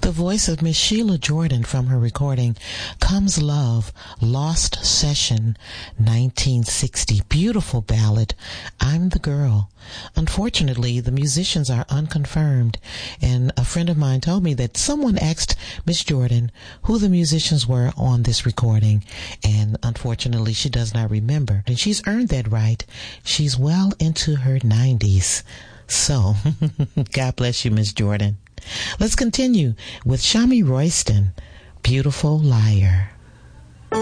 The voice of Miss Sheila Jordan from her recording, Comes Love, Lost Session, 1960. Beautiful ballad, I'm the Girl. Unfortunately, the musicians are unconfirmed, and a friend of mine told me that someone asked Miss Jordan who the musicians were on this recording, and unfortunately she does not remember. And she's earned that right. She's well into her 90s. So, God bless you, Miss Jordan. Let's continue with Shami Royston, Beautiful Liar.